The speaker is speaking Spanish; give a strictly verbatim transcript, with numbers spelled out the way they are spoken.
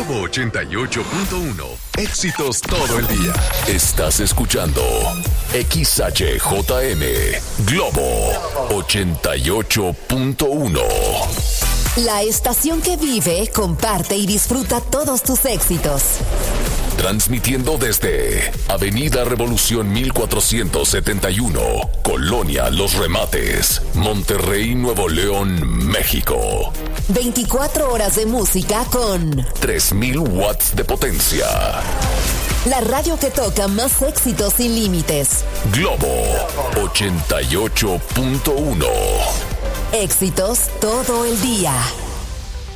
Globo ochenta y ocho punto uno. Éxitos todo el día. Estás escuchando X H J M Globo ochenta y ocho punto uno. La estación que vive, comparte y disfruta todos tus éxitos. Transmitiendo desde Avenida Revolución mil cuatrocientos setenta y uno, Colonia Los Remates, Monterrey, Nuevo León, México. veinticuatro horas de música con tres mil watts de potencia. La radio que toca más éxitos sin límites. Globo ochenta y ocho punto uno. Éxitos todo el día.